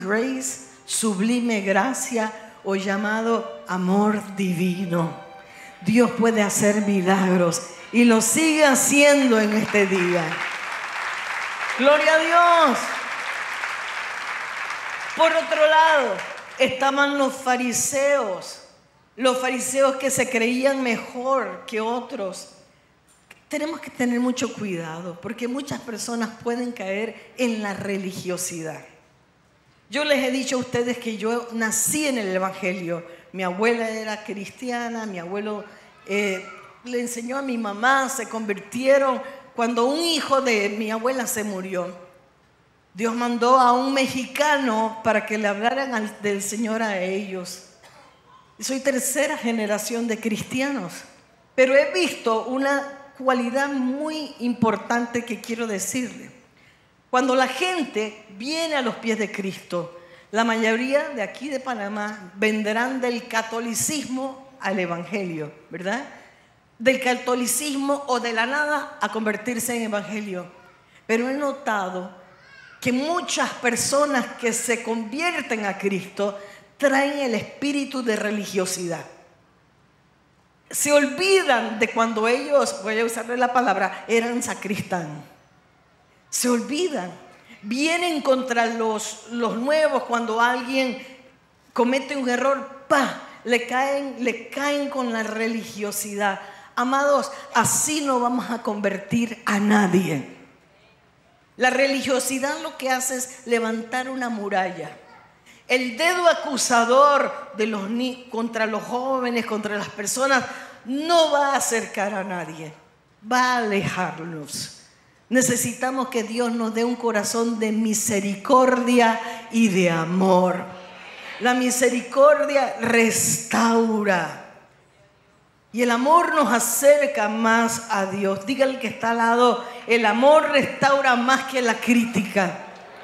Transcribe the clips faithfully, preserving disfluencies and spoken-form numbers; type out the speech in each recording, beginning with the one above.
Grace, sublime gracia o llamado amor divino. Dios puede hacer milagros y lo sigue haciendo en este día. Gloria a Dios. Por otro lado, estaban los fariseos, los fariseos que se creían mejor que otros. Tenemos que tener mucho cuidado porque muchas personas pueden caer en la religiosidad. Yo les he dicho a ustedes que yo nací en el Evangelio. Mi abuela era cristiana, mi abuelo eh, le enseñó a mi mamá, se convirtieron. Cuando un hijo de mi abuela se murió, Dios mandó a un mexicano para que le hablaran al, del Señor a ellos. Soy tercera generación de cristianos, pero he visto una cualidad muy importante que quiero decirle. Cuando la gente viene a los pies de Cristo, la mayoría de aquí de Panamá vendrán del catolicismo al evangelio, ¿verdad? Del catolicismo o de la nada a convertirse en evangelio. Pero he notado que muchas personas que se convierten a Cristo traen el espíritu de religiosidad. Se olvidan de cuando ellos, voy a usarle la palabra, eran sacristán. Se olvidan, vienen contra los, los nuevos cuando alguien comete un error, ¡pah! Le caen, le caen con la religiosidad. Amados, así no vamos a convertir a nadie. La religiosidad lo que hace es levantar una muralla. El dedo acusador de los, contra los jóvenes, contra las personas, no va a acercar a nadie, va a alejarlos. Necesitamos que Dios nos dé un corazón de misericordia y de amor. La misericordia restaura y el amor nos acerca más a Dios. Dígale que está al lado, el amor restaura más que la crítica.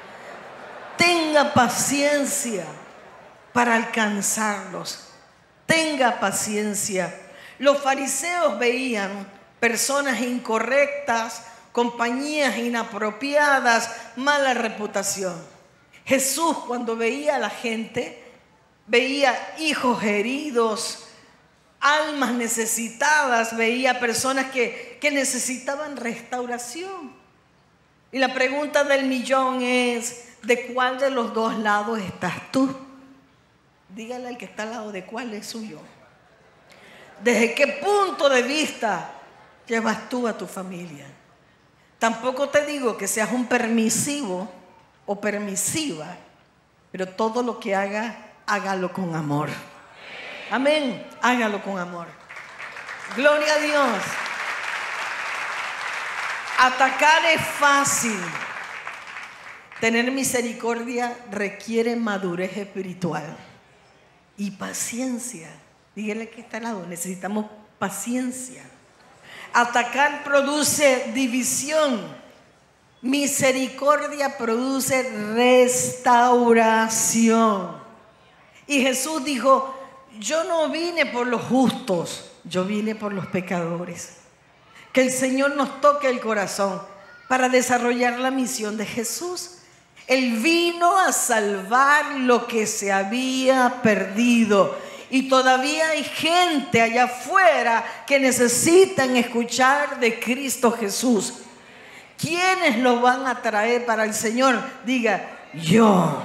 Tenga paciencia para alcanzarlos. Tenga paciencia. Los fariseos veían personas incorrectas, compañías inapropiadas, mala reputación. Jesús, cuando veía a la gente, veía hijos heridos, almas necesitadas, veía personas que, que necesitaban restauración. Y la pregunta del millón es, ¿de cuál de los dos lados estás tú? Dígale al que está al lado de cuál es suyo. ¿Desde qué punto de vista llevas tú a tu familia? Tampoco te digo que seas un permisivo o permisiva, pero todo lo que haga, hágalo con amor. Amén, hágalo con amor. Gloria a Dios. Atacar es fácil. Tener misericordia requiere madurez espiritual y paciencia. Dígale que está al lado, necesitamos paciencia. Atacar produce división. Misericordia produce restauración. Y Jesús dijo, yo no vine por los justos, yo vine por los pecadores. Que el Señor nos toque el corazón para desarrollar la misión de Jesús. Él vino a salvar lo que se había perdido. Y todavía hay gente allá afuera que necesitan escuchar de Cristo Jesús. ¿Quiénes lo van a traer para el Señor? Diga, yo.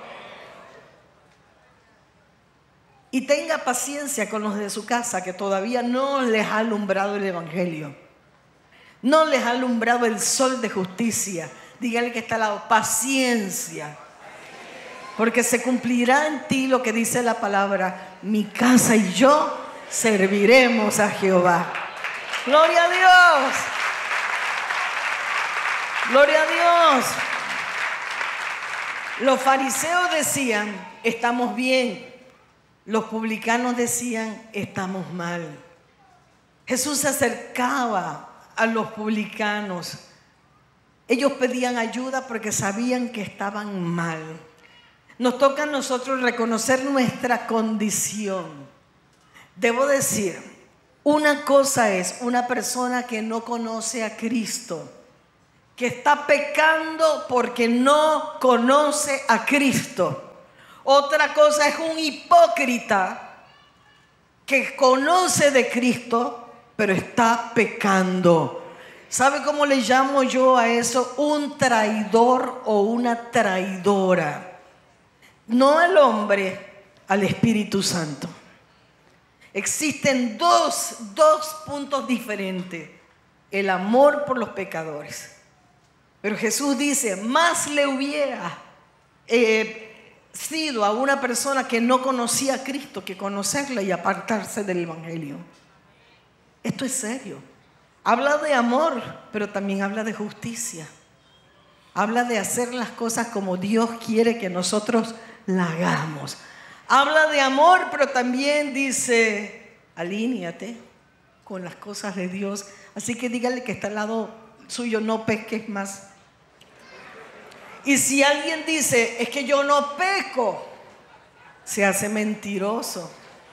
Y tenga paciencia con los de su casa que todavía no les ha alumbrado el Evangelio. No les ha alumbrado el sol de justicia. Dígale que está al lado, paciencia. Porque se cumplirá en ti lo que dice la palabra, mi casa y yo serviremos a Jehová. Gloria a Dios. Gloria a Dios. Los fariseos decían, estamos bien. Los publicanos decían, estamos mal. Jesús se acercaba a los publicanos. Ellos pedían ayuda porque sabían que estaban mal. Nos toca a nosotros reconocer nuestra condición. Debo decir, una cosa es una persona que no conoce a Cristo, que está pecando porque no conoce a Cristo. Otra cosa es un hipócrita que conoce de Cristo, pero está pecando. ¿Sabe cómo le llamo yo a eso? Un traidor o una traidora. No al hombre, al Espíritu Santo. Existen dos, dos puntos diferentes. El amor por los pecadores. Pero Jesús dice, más le hubiera eh, sido a una persona que no conocía a Cristo que conocerla y apartarse del Evangelio. Esto es serio. Habla de amor, pero también habla de justicia. Habla de hacer las cosas como Dios quiere que nosotros las hagamos. Habla de amor, pero también dice, alíñate con las cosas de Dios. Así que dígale que está al lado suyo, no peques más. Y si alguien dice, es que yo no peco, se hace mentiroso.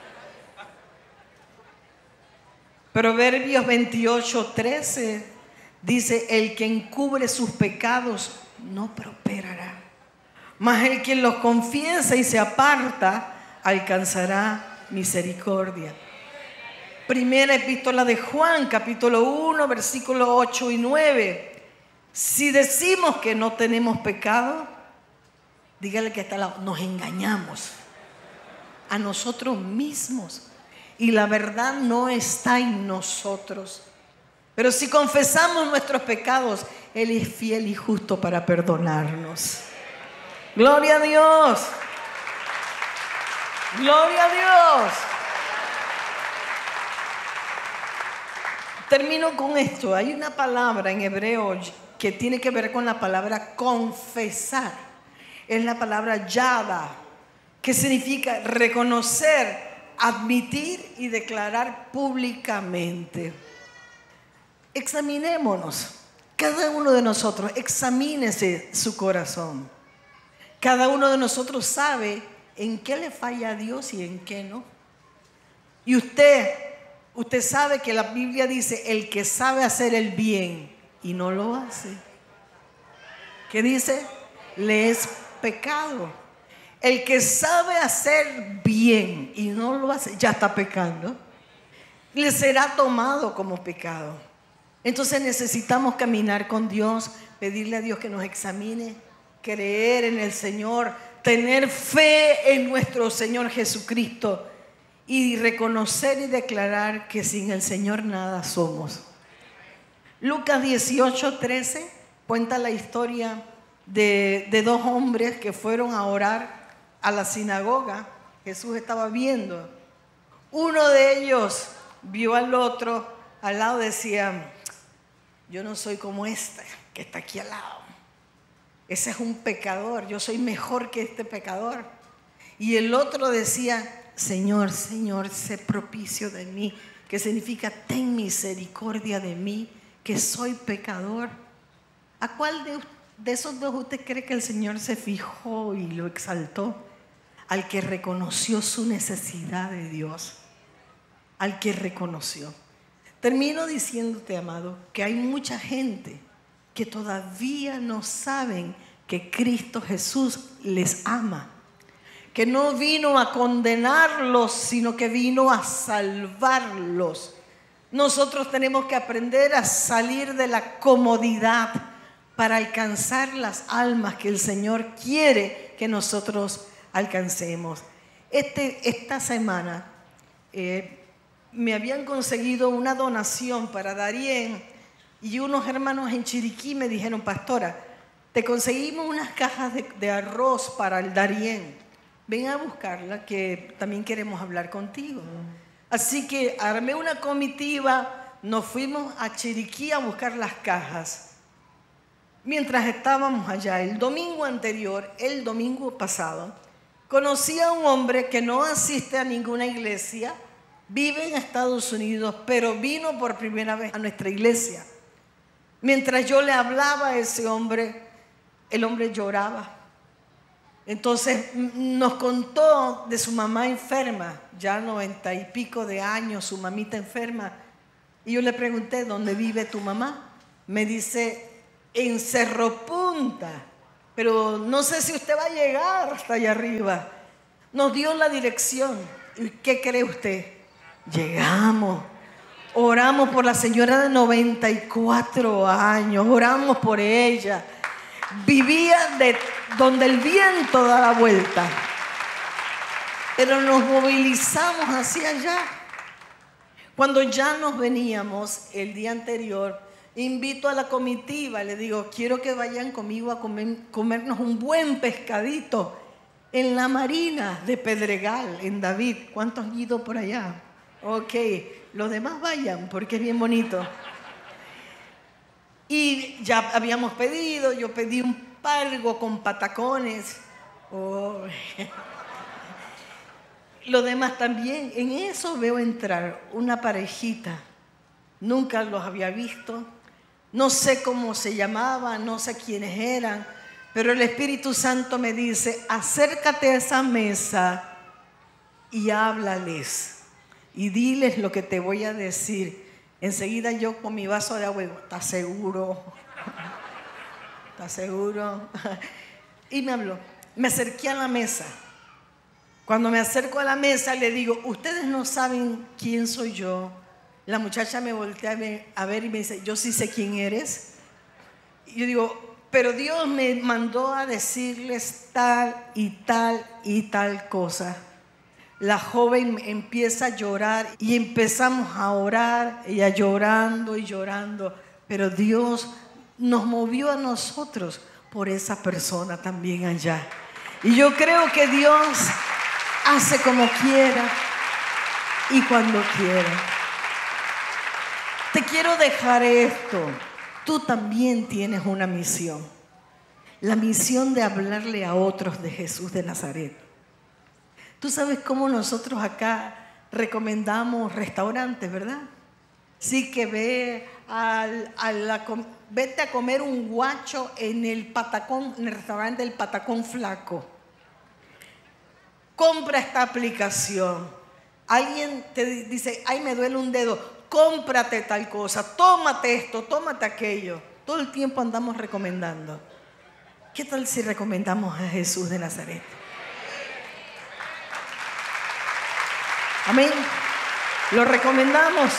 Proverbios veintiocho, trece dice, el que encubre sus pecados no prosperará, mas el que los confiesa y se aparta alcanzará misericordia. Primera epístola de Juan, capítulo uno, versículos ocho y nueve. Si decimos que no tenemos pecado, dígale que está al lado, nos engañamos a nosotros mismos y la verdad no está en nosotros. Pero si confesamos nuestros pecados, Él es fiel y justo para perdonarnos. Gloria a Dios. Gloria a Dios. Termino con esto. Hay una palabra en hebreo que tiene que ver con la palabra confesar. Es la palabra yada, que significa reconocer, admitir y declarar públicamente. Examinémonos. Cada uno de nosotros, examínese su corazón. Cada uno de nosotros sabe en qué le falla a Dios y en qué no. Y usted, usted sabe que la Biblia dice, el que sabe hacer el bien y no lo hace, ¿qué dice? Le es pecado. El que sabe hacer bien y no lo hace, ya está pecando. Le será tomado como pecado. Entonces necesitamos caminar con Dios, pedirle a Dios que nos examine, creer en el Señor, tener fe en nuestro Señor Jesucristo y reconocer y declarar que sin el Señor nada somos. Lucas dieciocho, trece cuenta la historia de, de dos hombres que fueron a orar a la sinagoga. Jesús estaba viendo. Uno de ellos vio al otro al lado, decía, yo no soy como este que está aquí al lado. Ese es un pecador, yo soy mejor que este pecador. Y el otro decía, Señor, Señor, sé propicio de mí, que significa ten misericordia de mí, que soy pecador. ¿A cuál de, de esos dos usted cree que el Señor se fijó y lo exaltó? Al que reconoció su necesidad de Dios, al que reconoció. Termino diciéndote, amado, que hay mucha gente que todavía no saben que Cristo Jesús les ama, que no vino a condenarlos, sino que vino a salvarlos. Nosotros tenemos que aprender a salir de la comodidad para alcanzar las almas que el Señor quiere que nosotros alcancemos. Este, esta semana eh, me habían conseguido una donación para Darién y unos hermanos en Chiriquí me dijeron, pastora, te conseguimos unas cajas de, de arroz para el Darién. Ven a buscarla, que también queremos hablar contigo. Así que armé una comitiva, nos fuimos a Chiriquí a buscar las cajas. Mientras estábamos allá, el domingo anterior, el domingo pasado, conocí a un hombre que no asiste a ninguna iglesia, vive en Estados Unidos, pero vino por primera vez a nuestra iglesia. Mientras yo le hablaba a ese hombre, el hombre lloraba. Entonces nos contó de su mamá enferma, ya noventa y pico de años, su mamita enferma. Y yo le pregunté, ¿dónde vive tu mamá? Me dice, en Cerro Punta, pero no sé si usted va a llegar hasta allá arriba. Nos dio la dirección. ¿Y qué cree usted? Llegamos. Oramos por la señora de noventa y cuatro años, oramos por ella. Vivía de donde el viento da la vuelta, pero nos movilizamos hacia allá. Cuando ya nos veníamos el día anterior, invito a la comitiva, le digo, quiero que vayan conmigo a comer, comernos un buen pescadito en la marina de Pedregal, en David. ¿Cuántos han ido por allá? Ok, los demás vayan porque es bien bonito. Y ya habíamos pedido, yo pedí un pargo con patacones. Oh. Los demás también. En eso veo entrar una parejita. Nunca los había visto. No sé cómo se llamaban, no sé quiénes eran. Pero el Espíritu Santo me dice, acércate a esa mesa y háblales. Y diles lo que te voy a decir. Enseguida yo con mi vaso de agua, ¿estás seguro? ¿Estás seguro? Y me habló. Me acerqué a la mesa. Cuando me acerco a la mesa le digo, ustedes no saben quién soy yo. La muchacha me voltea a ver y me dice, yo sí sé quién eres. Y yo digo, pero Dios me mandó a decirles tal y tal y tal cosa. La joven empieza a llorar y empezamos a orar, ella llorando y llorando, pero Dios nos movió a nosotros por esa persona también allá. Y yo creo que Dios hace como quiera y cuando quiera. Te quiero dejar esto. Tú también tienes una misión. La misión de hablarle a otros de Jesús de Nazaret. Tú sabes cómo nosotros acá recomendamos restaurantes, ¿verdad? Sí, que ve al, a la, vete a comer un guacho en el patacón, en el restaurante del Patacón Flaco. Compra esta aplicación. Alguien te dice, ay, me duele un dedo, cómprate tal cosa, tómate esto, tómate aquello. Todo el tiempo andamos recomendando. ¿Qué tal si recomendamos a Jesús de Nazaret? Amén. Lo recomendamos.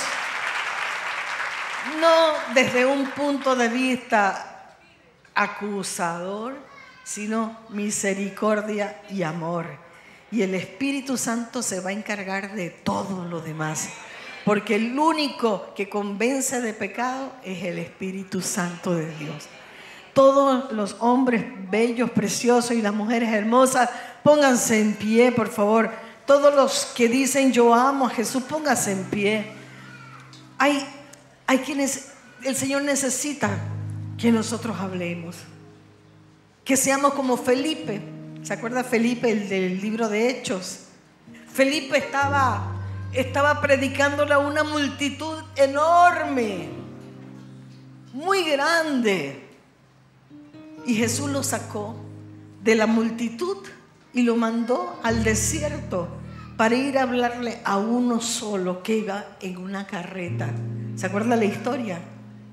No desde un punto de vista acusador, sino misericordia y amor. Y el Espíritu Santo se va a encargar de todo lo demás. Porque el único que convence de pecado es el Espíritu Santo de Dios. Todos los hombres bellos, preciosos y las mujeres hermosas, pónganse en pie, por favor. Todos los que dicen yo amo a Jesús, pónganse en pie. Hay, hay quienes el Señor necesita que nosotros hablemos. Que seamos como Felipe. ¿Se acuerda Felipe, el del libro de Hechos? Felipe estaba, estaba predicándole a una multitud enorme, muy grande. Y Jesús lo sacó de la multitud y lo mandó al desierto para ir a hablarle a uno solo que iba en una carreta. ¿Se acuerda la historia?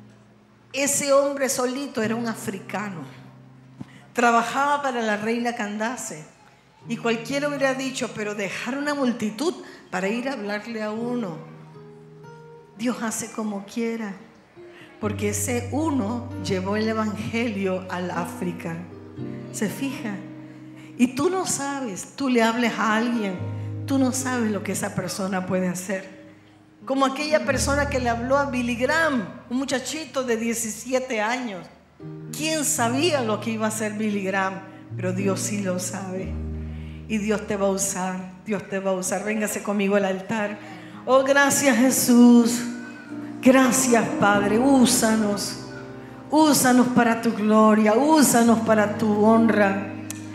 Ese hombre solito era un africano. Trabajaba para la reina Candace. Y cualquiera hubiera dicho, pero dejar una multitud para ir a hablarle a uno. Dios hace como quiera. Porque ese uno llevó el evangelio al África. ¿Se fija? Y tú no sabes, tú le hables a alguien, tú no sabes lo que esa persona puede hacer. Como aquella persona que le habló a Billy Graham, un muchachito de diecisiete años. ¿Quién sabía lo que iba a hacer Billy Graham? Pero Dios sí lo sabe. Y Dios te va a usar, Dios te va a usar. Véngase conmigo al altar. Oh, gracias Jesús. Gracias Padre, úsanos. Úsanos para tu gloria, úsanos para tu honra.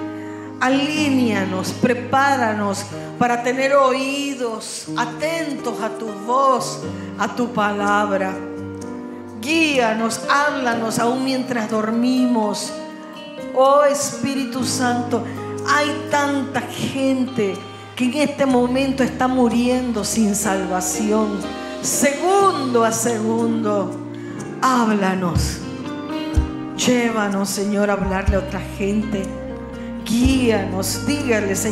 Alíneanos, prepáranos para tener oídos atentos a tu voz, a tu palabra. Guíanos, háblanos aún mientras dormimos. Oh Espíritu Santo, hay tanta gente que en este momento está muriendo sin salvación, segundo a segundo. Háblanos, Llévanos, Señor, a hablarle a otra gente. Guíanos, dígale, Señor.